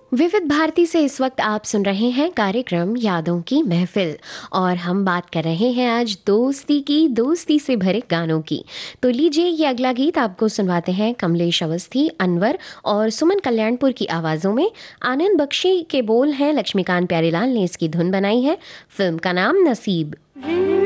विविध भारती से इस वक्त आप सुन रहे हैं कार्यक्रम यादों की महफिल। और हम बात कर रहे हैं आज दोस्ती की, दोस्ती से भरे गानों की। तो लीजिए ये अगला गीत आपको सुनवाते हैं कमलेश अवस्थी, अनवर और सुमन कल्याणपुर की आवाज़ों में। आनंद बख्शी के बोल हैं, लक्ष्मीकांत प्यारेलाल ने इसकी धुन बनाई है। फिल्म का नाम नसीब।